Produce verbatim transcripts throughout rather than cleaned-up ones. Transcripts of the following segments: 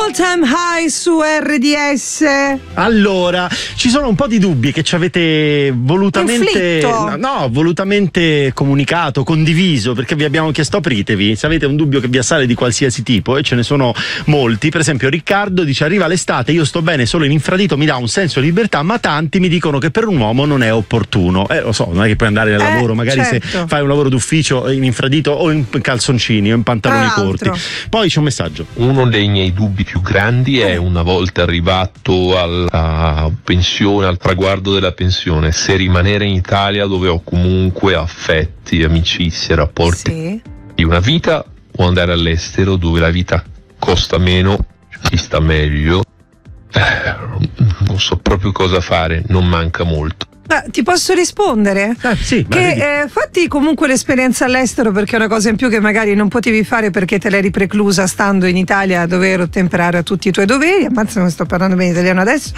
All Time High su R D S. Allora, ci sono un po' di dubbi che ci avete volutamente no, no, volutamente comunicato, condiviso, perché vi abbiamo chiesto apritevi, se avete un dubbio che vi assale di qualsiasi tipo, e ce ne sono molti. Per esempio Riccardo dice: arriva l'estate, io sto bene solo in infradito, mi dà un senso di libertà, ma tanti mi dicono che per un uomo non è opportuno. Eh, lo so, non è che puoi andare al eh, lavoro, magari certo. se fai un lavoro d'ufficio in infradito o in calzoncini o in pantaloni corti. Poi c'è un messaggio. Uno dei miei dubbi più grandi è, una volta arrivato alla pensione, al traguardo della pensione, se rimanere in Italia dove ho comunque affetti, amicizie, rapporti sì. di una vita, o andare all'estero dove la vita costa meno, ci sta meglio. Eh, non so proprio cosa fare, non manca molto. Ah, ti posso rispondere? Ah, sì, che eh, fatti comunque l'esperienza all'estero, perché è una cosa in più che magari non potevi fare perché te l'eri preclusa stando in Italia a dover ottemperare a tutti i tuoi doveri. Ammazza, non sto parlando bene italiano adesso.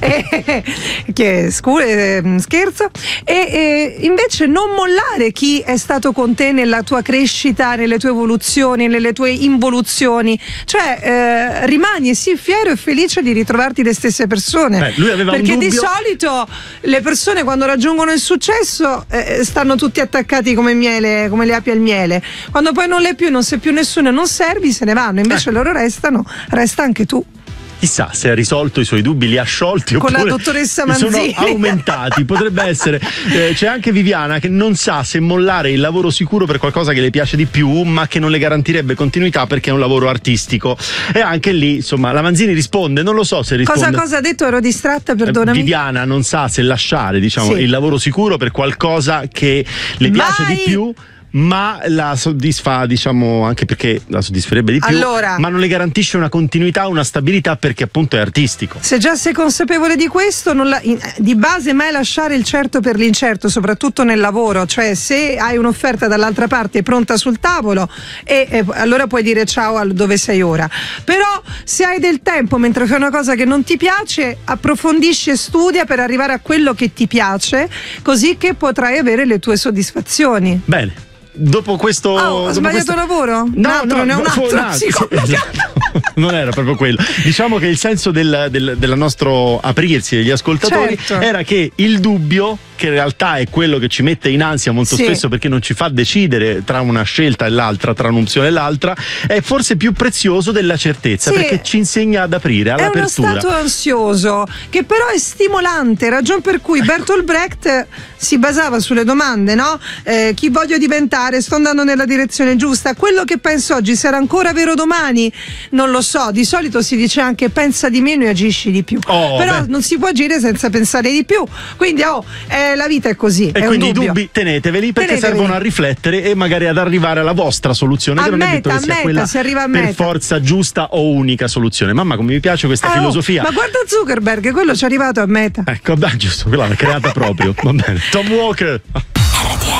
e, che scu- eh, scherzo. E eh, invece non mollare chi è stato con te nella tua crescita, nelle tue evoluzioni, nelle tue involuzioni. Cioè eh, rimani sì fiero e felice di ritrovarti le stesse persone. Beh, lui aveva perché un dubbio... di solito le persone quando raggiungono il successo eh, stanno tutti attaccati come miele, come le api al miele. Quando poi non le più, non sei più nessuno e non servi, se ne vanno. Invece eh. loro restano, resta anche tu. Chissà se ha risolto i suoi dubbi, li ha sciolti con oppure la dottoressa Manzini sono aumentati. Potrebbe essere. Eh, c'è anche Viviana che non sa se mollare il lavoro sicuro per qualcosa che le piace di più, ma che non le garantirebbe continuità perché è un lavoro artistico. E anche lì, insomma, la Manzini risponde: non lo so se risponde. Cosa, cosa ha detto? Ero distratta, perdonami. Eh, Viviana non sa se lasciare, diciamo, sì. il lavoro sicuro per qualcosa che le Mai. piace di più, ma la soddisfa, diciamo, anche perché la soddisferebbe di più, allora, ma non le garantisce una continuità, una stabilità, perché appunto è artistico. Se già sei consapevole di questo, non la, in, di base mai lasciare il certo per l'incerto, soprattutto nel lavoro. Cioè, se hai un'offerta dall'altra parte pronta sul tavolo, e, e allora puoi dire ciao al dove sei ora. Però se hai del tempo mentre fai una cosa che non ti piace, approfondisci e studia per arrivare a quello che ti piace, così che potrai avere le tue soddisfazioni. Bene. Dopo questo. Oh, ho sbagliato questo... lavoro? No, un altro, no, ne ho un altro. No, sì, esatto. Non era proprio quello. Diciamo che il senso del, del, del nostro aprirsi degli ascoltatori certo. era che il dubbio, che in realtà è quello che ci mette in ansia molto sì. spesso, perché non ci fa decidere tra una scelta e l'altra, tra un'opzione e l'altra, è forse più prezioso della certezza, sì. perché ci insegna ad aprire, all'apertura. È uno stato ansioso che però è stimolante, ragion per cui Bertolt Brecht si basava sulle domande, no? Eh, chi voglio diventare? Sto andando nella direzione giusta? Quello che penso oggi sarà ancora vero domani? Non lo so. Di solito si dice anche pensa di meno e agisci di più. Oh, però beh. non si può agire senza pensare di più. Quindi oh, eh, la vita è così. E è quindi un i dubbi teneteveli, perché teneteveli. servono a riflettere e magari ad arrivare alla vostra soluzione, a che non meta, è detto che sia meta, quella si arriva a per meta. forza giusta o unica soluzione. Mamma, come mi piace questa eh, filosofia. Oh, ma guarda Zuckerberg, quello ci è arrivato a meta. Ecco, dai, giusto, quella l'ha creata proprio. Va bene. Tom Walker.